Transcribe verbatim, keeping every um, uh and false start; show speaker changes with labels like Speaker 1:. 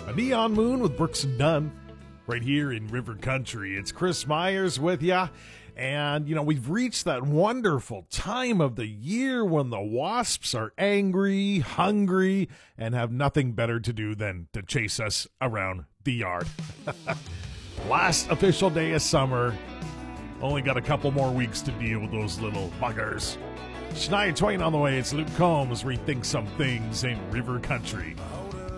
Speaker 1: A Neon Moon with Brooks and Dunn right here in River Country. It's Chris Myers with ya. And, you know, we've reached that wonderful time of the year when the wasps are angry, hungry, and have nothing better to do than to chase us around the yard. Last official day of summer. Only got a couple more weeks to deal with those little buggers. Shania Twain on the way. It's Luke Combs. Rethink Some Things in River Country.